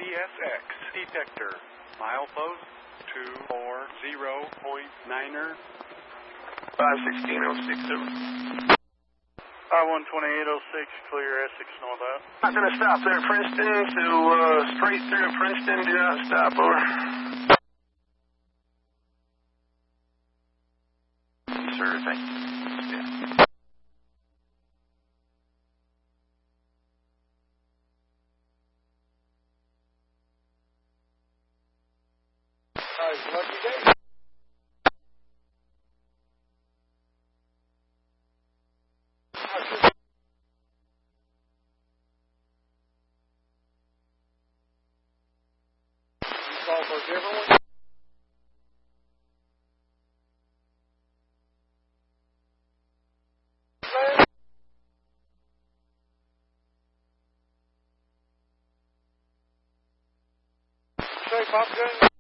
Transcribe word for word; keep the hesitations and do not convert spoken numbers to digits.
S X detector. Milepost two four zero point niner. five sixteen oh six, sir. five one twenty-eight oh six, clear Essex northbound. Not going to stop there, Princeton, so uh, straight through Princeton, do not stop, over. Sir, thank you. Yeah. All right, lucky day. Call for a different one? Say, Pop Gun.